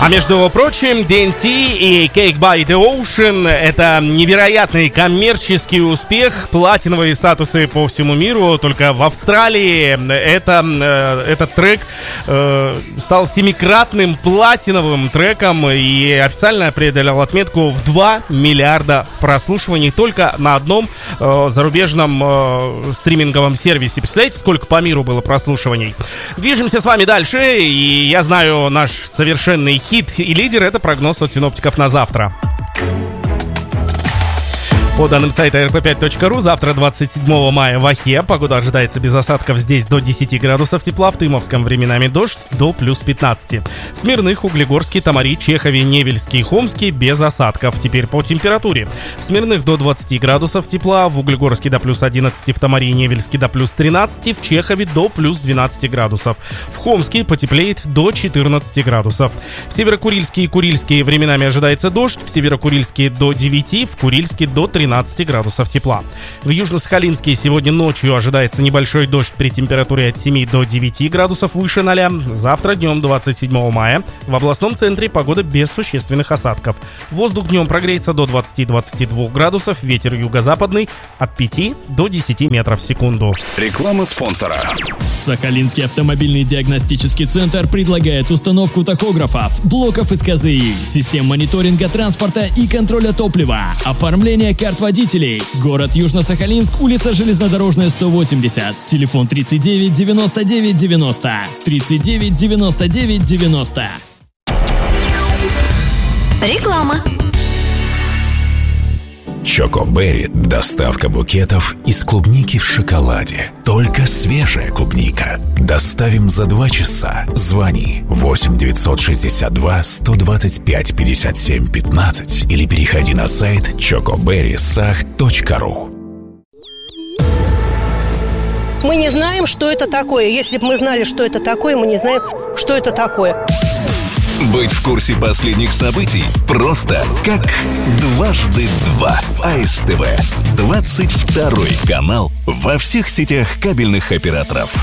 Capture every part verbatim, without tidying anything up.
А между прочим, ди эн си и Cake by the Ocean — это невероятный коммерческий успех, платиновые статусы по всему миру. Только в Австралии это, э, этот трек э, стал семикратным платиновым треком и официально преодолел отметку в два миллиарда прослушиваний только на одном э, зарубежном э, стриминговом сервисе. Представляете, сколько по миру было прослушиваний? Движемся с вами дальше, и я знаю наш совершенный хит и лидер — это прогноз от синоптиков на завтра. По данным сайта эр пэ пять точка ру, завтра, двадцать седьмого мая, в Охе погода ожидается без осадков, здесь до десяти градусов тепла, в Тымовском временами дождь до плюс пятнадцати. В Смирных, Углегорске, Тамари, Чехове, Невельске и Хомске без осадков. Теперь по температуре. В Смирных до двадцати градусов тепла, в Углегорске до плюс одиннадцати, в Тамари и Невельске до плюс тринадцати, в Чехове до плюс двенадцати градусов. В Хомске потеплеет до четырнадцати градусов. В Северокурильске и Курильске временами ожидается дождь, в Северокурильске до девяти, в Курильске до тринадцати градусов тепла. В Южно-Сахалинске сегодня ночью ожидается небольшой дождь при температуре от семи до девяти градусов выше ноля. Завтра днем, двадцать седьмого мая, в областном центре погода без существенных осадков. Воздух днем прогреется до двадцати-двадцати двух градусов, ветер юго-западный от пяти до десяти метров в секунду. Реклама спонсора. Сахалинский автомобильный диагностический центр предлагает установку тахографов, блоков из ка зэ и, систем мониторинга транспорта и контроля топлива, оформление карт водителей. Город Южно-Сахалинск, улица Железнодорожная, сто восемьдесят. Телефон тридцать девять девяносто девять девяносто. тридцать девять девяносто девять девяносто. Реклама. Чоко Берри – доставка букетов из клубники в шоколаде. Только свежая клубника. Доставим за два часа. Звони восемь девятьсот шестьдесят два сто двадцать пять пятьдесят семь пятнадцать или переходи на сайт чоко берри сах точка ру. Мы не знаем, что это такое. Если бы мы знали, что это такое, мы не знаем, что это такое. Быть в курсе последних событий просто как дважды два. а эс тэ вэ двадцать второй канал во всех сетях кабельных операторов.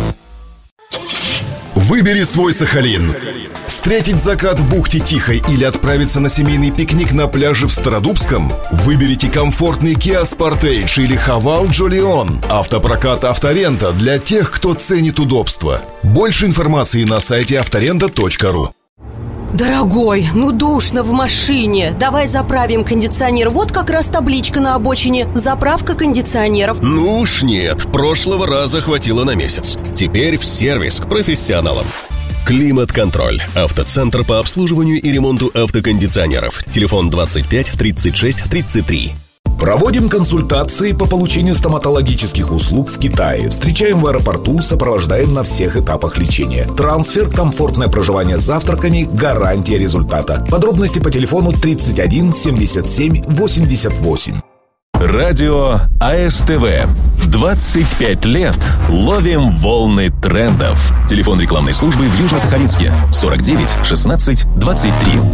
Выбери свой Сахалин. Встретить закат в бухте Тихой или отправиться на семейный пикник на пляже в Стародубском? Выберите комфортный Kia Sportage или Haval Jolion. Автопрокат «Авторента» для тех, кто ценит удобство. Больше информации на сайте авторента точка ру. Дорогой, ну душно в машине. Давай заправим кондиционер. Вот как раз табличка на обочине. Заправка кондиционеров. Ну уж нет, прошлого раза хватило на месяц. Теперь в сервис к профессионалам. Климат-контроль. Автоцентр по обслуживанию и ремонту автокондиционеров. Телефон двадцать пять тридцать шесть тридцать три. Проводим консультации по получению стоматологических услуг в Китае. Встречаем в аэропорту, сопровождаем на всех этапах лечения. Трансфер, комфортное проживание с завтраками, гарантия результата. Подробности по телефону тридцать один семьдесят семь восемьдесят восемь. Радио а эс тэ вэ. двадцать пять лет ловим волны трендов. Телефон рекламной службы в Южно-Сахалинске сорок девять шестнадцать двадцать три.